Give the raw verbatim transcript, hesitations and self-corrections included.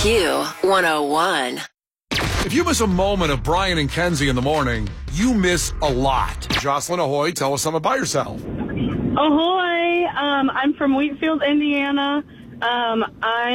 Q one oh one. If you miss a moment of Brian and Kenzie in the morning, you miss a lot. Jocelyn Ahoy, tell us something about yourself. Ahoy! Um, I'm from Wheatfield, Indiana. Um, I